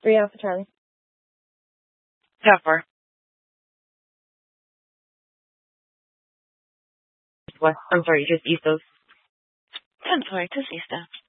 3 Alpha Charlie. Pepper. What? I'm sorry, just Eastos. 10-4, just Easter.